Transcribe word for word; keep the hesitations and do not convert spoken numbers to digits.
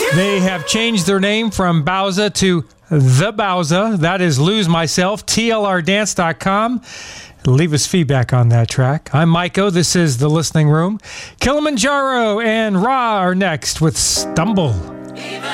They have changed their name from Bowza to The Bowza. That is Lose Myself, T L R dance dot com. Leave us feedback on that track. I'm Maiko. This is The Listening Room. Kilimanjaro and Ra are next with Stumble.